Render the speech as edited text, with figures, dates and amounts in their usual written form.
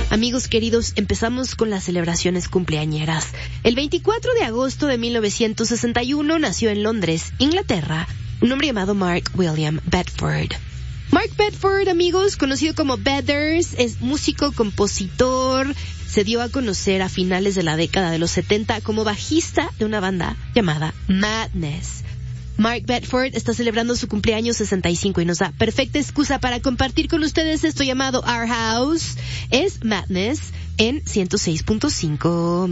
Amigos queridos, empezamos con las celebraciones cumpleañeras. El 24 de agosto de 1961 nació en Londres, Inglaterra, un hombre llamado Mark William Bedford. Mark Bedford, amigos, conocido como Bedders, es músico, compositor. Se dio a conocer a finales de la década de los 70 como bajista de una banda llamada Madness. Mark Bedford está celebrando su cumpleaños 65 y nos da perfecta excusa para compartir con ustedes esto llamado Our House. Es Madness en 106.5.